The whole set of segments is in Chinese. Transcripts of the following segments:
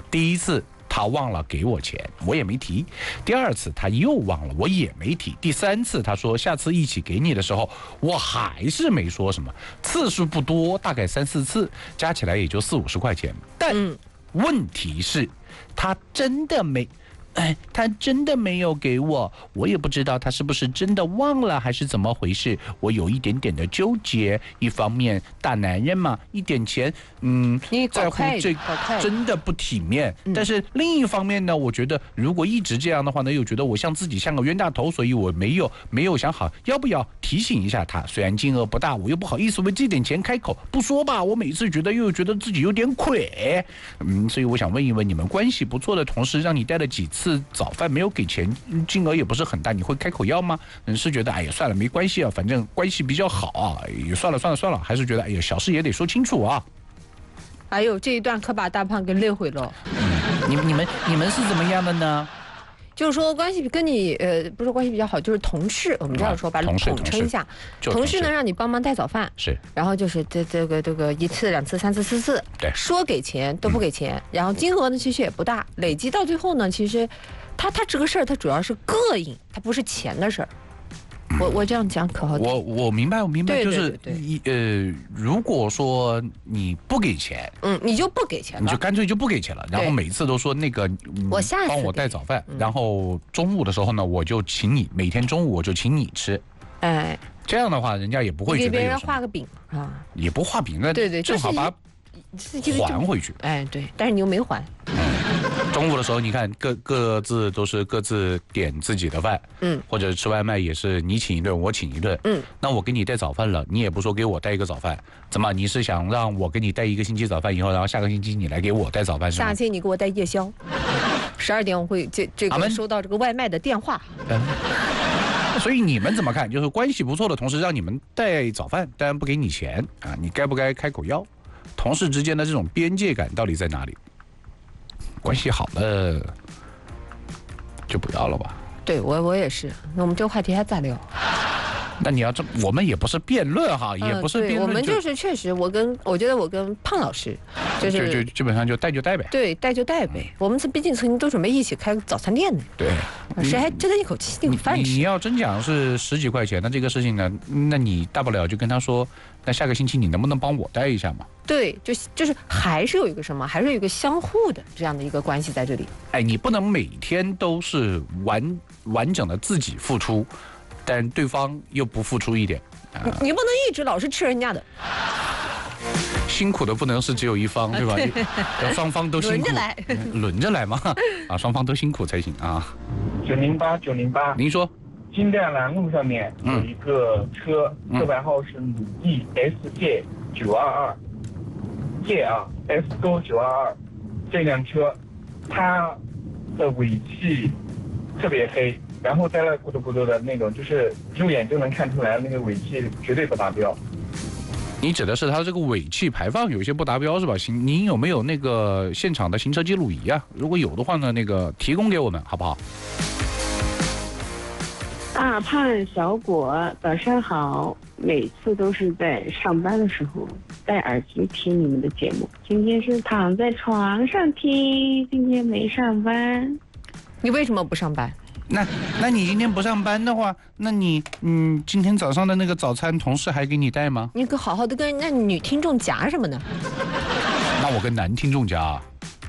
第一次他忘了给我钱，我也没提；第二次他又忘了，我也没提；第三次他说下次一起给你的时候，我还是没说什么。次数不多，大概3、4次，加起来也就40、50块钱。但问题是，他真的没。他真的没有给我，我也不知道他是不是真的忘了还是怎么回事，我有一点点的纠结。一方面大男人嘛，一点钱，在乎这真的不体面。但是另一方面呢，我觉得如果一直这样的话呢，又觉得我像自己像个冤大头，所以我没有想好要不要提醒一下他。虽然金额不大，我又不好意思为这点钱开口，不说吧，我每次又觉得自己有点亏。所以我想问一问你们，关系不错的同事让你带了几次早饭没有给钱，金额也不是很大，你会开口要吗？是觉得哎呀算了没关系啊，反正关系比较好啊，算了，还是觉得哎呀小事也得说清楚啊？ 哎呦，这一段可把大胖给累毁了。 你们是怎么样的呢？ 就是说关系跟你不是关系比较好，就是同事，我们这样说吧，统称一下。同事呢让你帮忙带早饭， 是， 然后就是这个1次、2次、3次、4次， 对， 说给钱都不给钱，然后金额呢其实也不大，累积到最后呢，其实他这个事儿它主要是膈应，它不是钱的事儿。我这样讲可好听？ 我明白， 对就是如果说你不给钱， 你就不给钱， 你就干脆就不给钱了，然后每次都说那个我下次帮我带早饭，然后中午的时候呢，我就请你，每天中午我就请你吃，这样的话人家也不会觉得有什么， 给别人画个饼啊， 也不画饼，那对， 正好把还回去， 对，但是你又没还。 中午的时候，你看各自都是各自点自己的饭，或者吃外卖也是你请一顿，我请一顿，那我给你带早饭了，你也不说给我带一个早饭，怎么你是想让我给你带1个星期早饭以后，然后下个星期你来给我带早饭是吗？ 下期你给我带夜宵，12点我会这个收到这个外卖的电话。 所以你们怎么看？就是关系不错的同事让你们带早饭，但不给你钱啊，你该不该开口要？同事之间的这种边界感到底在哪里？关系好了就不要了吧。 对，我也是。那我们这个话题还咋聊？ 那你要我们也不是辩论哈，也不是辩论， 我们就是确实，我觉得我跟胖老师就基本上就带就带呗。 对，带就带呗。我们毕竟曾经都准备一起开个早餐店呢。 对， 谁还争得一口气有饭吃？ 你要真讲是10几块钱的这个事情呢，那你大不了就跟他说，那下个星期你能不能帮我带一下嘛？ 对，就是还是有一个什么，还是有一个相互的这样的一个关系在这里。 你不能每天都是完整的自己付出，但对方又不付出一点， 你不能一直老是吃人家的。 辛苦的不能是只有一方，对吧？要双方都辛苦，轮着来嘛，双方都辛苦才行啊。 908，您说， 金亮南路上面有一个车，车牌号是鲁艺 SJ922， J S 勾922，这辆车它的尾气特别黑，然后带了咕嘟咕嘟的那种，就是肉眼就能看出来那个尾气绝对不达标。 你指的是它这个尾气排放有一些不达标是吧？您有没有那个现场的行车记录仪啊？如果有的话呢，那个提供给我们好不好？ 大胖小果，早上好！每次都是在上班的时候戴耳机听你们的节目，今天是躺在床上听，今天没上班。 你为什么不上班？ 那你今天不上班的话，那你今天早上的那个早餐同事还给你带吗？ 你可好好的跟那女听众夹什么呢？ 那我跟男听众夹。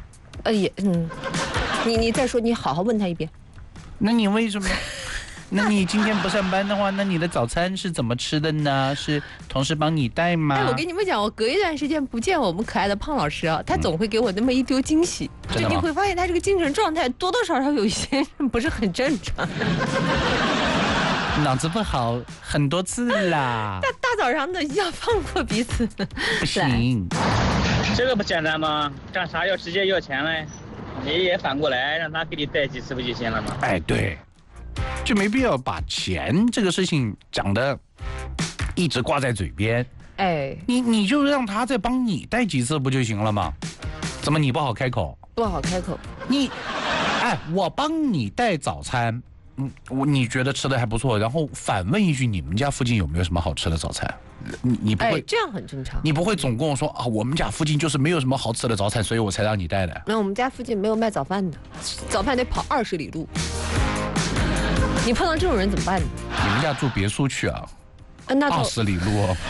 你再说，你好好问他一遍。 那你为什么？那你今天不上班的话，那你的早餐是怎么吃的呢？是同事帮你带吗？ 我跟你们讲，我隔一段时间不见我们可爱的胖老师啊，他总会给我那么一丢惊喜。就你会发现他这个精神状态多多少少有一些不是很正常。 脑子不好很多次啦。 大早上的要放过彼此。 不行。 这个不简单吗？干啥要直接要钱嘞？你也反过来让他给你带几次不就行了吗？ 对。就没必要把钱这个事情讲得一直挂在嘴边，你就让他再帮你带几次不就行了吗？怎么你不好开口？ 不好开口？ 我帮你带早餐， 你觉得吃的还不错，然后反问一句，你们家附近有没有什么好吃的早餐？你不会、 这样很正常。 你不会总跟我说啊，我们家附近就是没有什么好吃的早餐，所以我才让你带的。 那我们家附近没有卖早饭的，早饭得跑20里路。你碰到这种人怎么办呢？ 你们家住别墅去啊那 ？20里路哦，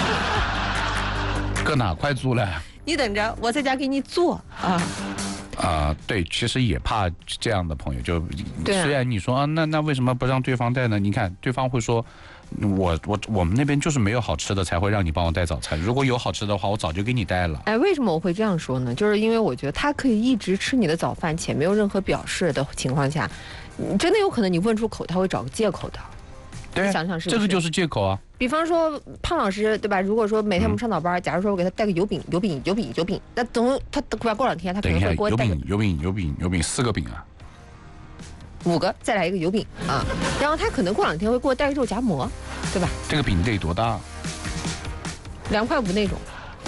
搁哪块住嘞？ 你等着，我在家给你做啊。 对，其实也怕这样的朋友，就对虽然你说啊，那为什么不让对方带呢？你看对方会说，我们那边就是没有好吃的，才会让你帮我带早餐。如果有好吃的话，我早就给你带了。 为什么我会这样说呢？就是因为我觉得他可以一直吃你的早饭，且没有任何表示的情况下，真的有可能你问出口，他会找个借口的。 对， 想想是不是这个就是借口啊。 比方说胖老师对吧？如果说每天我们上早班，假如说我给他带个油饼，那他过2天他可能会给我带个油饼4个饼啊 ，5个再来一个油饼啊，然后他可能过2天会给我带个肉夹馍，对吧？ 这个饼得多大 2块5那种。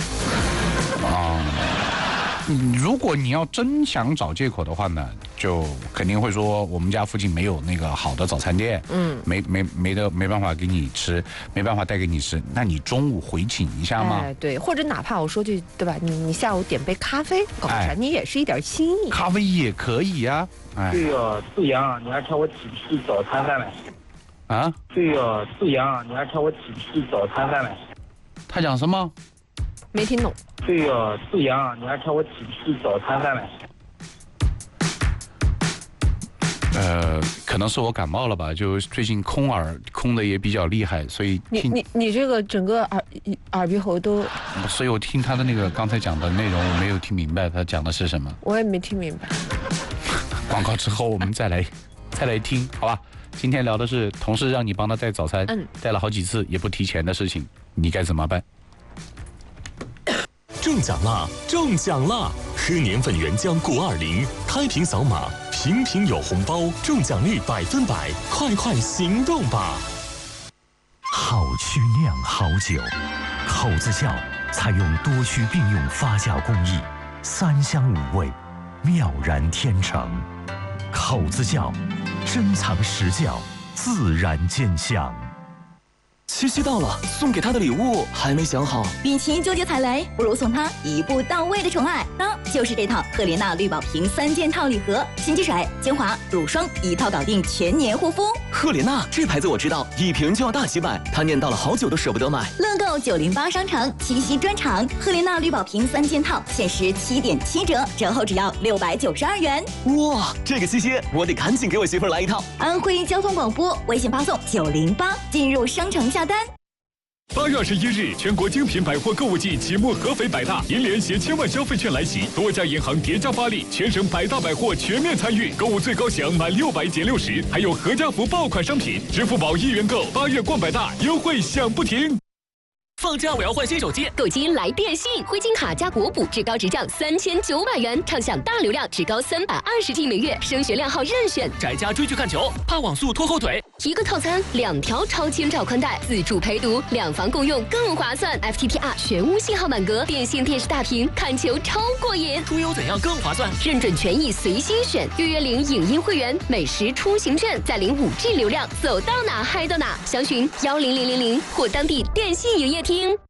如果你要真想找借口的话呢，就肯定会说我们家附近没有那个好的早餐店，没办法给你吃，没办法带给你吃，那你中午回请一下嘛。 对，或者哪怕我说句对吧，你下午点杯咖啡，搞啥？你也是一点心意。 咖啡也可以呀。 对呀，志阳，你还叫我起吃早餐饭嘞？ 啊？ 对呀，志阳，你还叫我起吃早餐饭嘞？ 他讲什么？ 没听懂。 对呀，志阳，你还叫我起吃早餐饭嘞？ 可能是我感冒了吧，就最近空的也比较厉害，所以你这个整个耳鼻喉都， 所以我听他的那个刚才讲的内容，我没有听明白他讲的是什么。 我也没听明白。 广告之后我们再来听，好吧？今天聊的是同事让你帮他带早餐，带了好几次也不提钱的事情，你该怎么办？ 中奖啦！中奖啦！喝年份原浆920，开瓶扫码，瓶瓶有红包，中奖率100%，快行动吧！ 好曲酿好酒，口子窖采用多曲并用发酵工艺，3香5味，妙然天成。口子窖，珍藏实窖，自然见香。 七夕到了，送给他的礼物还没想好。 与其纠结踩雷，不如送他一步到位的宠爱。那就是这套赫莲娜绿宝瓶3件套礼盒，洗洁水、精华、乳霜一套搞定全年护肤。 赫莲娜这牌子我知道，1瓶就要大几百，他念叨了好久都舍不得买。 乐购908商城七夕专场，赫莲娜绿宝瓶3件套限时7.7折，折后只要692元。 哇，这个七夕我得赶紧给我媳妇儿来一套。 安徽交通广播微信发送908，进入商城下单。 8月21日，全国精品百货购物季启幕，合肥百大，银联携千万消费券来袭，多家银行叠加发力，全省百大百货全面参与，购物最高享满600减60，还有合家福爆款商品，支付宝1元购，8月逛百大，优惠享不停。 放假我要换新手机， 购机来电信，灰金卡加国补，至高直降3900元，畅享大流量，至高320G 每月，升学量号任选。 宅家追剧看球，怕网速拖后腿。 一个套餐2条超千兆宽带，自助陪读，2房共用更划算。FTTR 全屋信号满格，电信电视大屏，看球超过瘾。 出游怎样更划算？ 认准权益随心选，月月领影音会员，美食出行券，再领5G 流量，走到哪嗨到哪。详询10000或当地电信营业厅。